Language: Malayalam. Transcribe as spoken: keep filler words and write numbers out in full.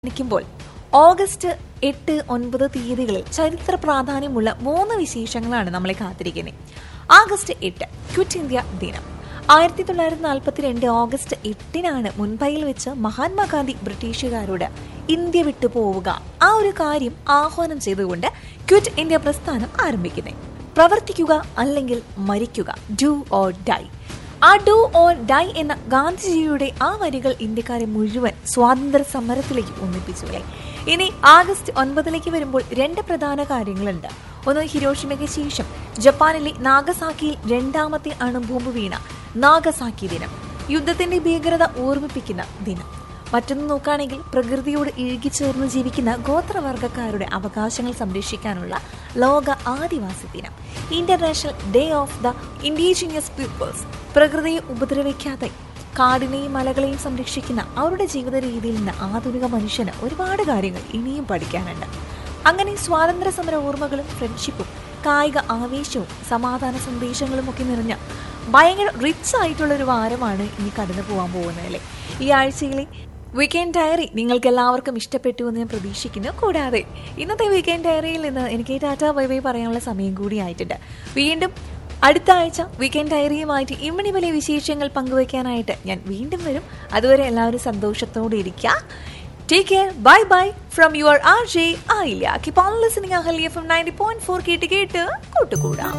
ിക്കുമ്പോൾ ഓഗസ്റ്റ് എട്ട് ഒൻപത് തീയതികളിൽ ചരിത്ര പ്രാധാന്യമുള്ള മൂന്ന് വിശേഷങ്ങളാണ് നമ്മളെ കാത്തിരിക്കുന്നത്. ആഗസ്റ്റ് എട്ട് ക്വിറ്റ് ഇന്ത്യ ദിനം. ആയിരത്തി തൊള്ളായിരത്തി നാൽപ്പത്തി രണ്ട് ഓഗസ്റ്റ് എട്ടിനാണ് മുംബൈയിൽ വെച്ച് മഹാത്മാഗാന്ധി ബ്രിട്ടീഷുകാരോട് ഇന്ത്യ വിട്ടു പോവുക ആ ഒരു കാര്യം ആഹ്വാനം ചെയ്തുകൊണ്ട് ക്വിറ്റ് ഇന്ത്യ പ്രസ്ഥാനം ആരംഭിക്കുന്നത്. പ്രവർത്തിക്കുക അല്ലെങ്കിൽ മരിക്കുക, ഡു ഓർ ഡൈ. ആ ഡു ഓർ ഡൈ എന്ന ഗാന്ധിജിയുടെ ആ വരികൾ ഇന്ത്യക്കാരെ മുഴുവൻ സ്വാതന്ത്ര്യ സമരത്തിലേക്ക് ഒന്നിപ്പിച്ചു. ഇനി ആഗസ്റ്റ് ഒൻപതിലേക്ക് വരുമ്പോൾ രണ്ട് പ്രധാന കാര്യങ്ങളുണ്ട്. ഒന്ന്, ഹിരോഷിമയ്ക്ക് ശേഷം ജപ്പാനിലെ നാഗസാക്കിയിൽ രണ്ടാമത്തെ അണുബോംബ് വീണ നാഗസാക്കി ദിനം, യുദ്ധത്തിന്റെ ഭീകരത ഓർമ്മിപ്പിക്കുന്ന ദിനം. മറ്റൊന്ന് നോക്കുകയാണെങ്കിൽ പ്രകൃതിയോട് ഇഴുകിച്ചേർന്ന് ജീവിക്കുന്ന ഗോത്രവർഗക്കാരുടെ അവകാശങ്ങൾ സംരക്ഷിക്കാനുള്ള ലോക ആദിവാസി ദിനം, international day of the indigenous people's. പ്രകൃതിയെ ഉപദ്രവിക്കാതെ കാടിനെയും മലകളെയും സംരക്ഷിക്കുന്ന അവരുടെ ജീവിത രീതിയിൽ നിന്ന് ആധുനിക മനുഷ്യന് ഒരുപാട് കാര്യങ്ങൾ ഇനിയും പഠിക്കാനുണ്ട്. അങ്ങനെ സ്വാതന്ത്ര്യ സമര ഓർമ്മകളും ഫ്രണ്ട്ഷിപ്പും കായിക ആവേശവും സമാധാന സന്ദേശങ്ങളും ഒക്കെ നിറഞ്ഞ ഭയങ്കര റിച്ച് ആയിട്ടുള്ള ഒരു വാരമാണ് ഇനി കടന്നു പോകാൻ പോകുന്നതല്ലേ. ഈ ആഴ്ചയിലെ വീക്കെൻഡ് ഡയറി നിങ്ങൾക്ക് എല്ലാവർക്കും ഇഷ്ടപ്പെട്ടു എന്ന് ഞാൻ പ്രതീക്ഷിക്കുന്നു. കൂടാതെ ഇന്നത്തെ വീക്കെൻഡ് ഡയറിയിൽ നിന്ന് എനിക്ക് ടാറ്റ ബൈ ബൈ പറയാനുള്ള സമയം കൂടി ആയിട്ടുണ്ട്. വീണ്ടും അടുത്ത ആഴ്ച വീക്കെൻഡ് ഡയറിയുമായിട്ട് ഇമ്മണി വലിയ വിശേഷങ്ങൾ പങ്കുവയ്ക്കാനായിട്ട് ഞാൻ വീണ്ടും വരും. അതുവരെ എല്ലാവരും സന്തോഷത്തോടെ ഇരിക്കുക. Take care. Bye bye from your R J Ahilya. Keep on listening Ahilya from ninety point four കേട്ട് കേട്ട് കൂട്ടുകൂടാം.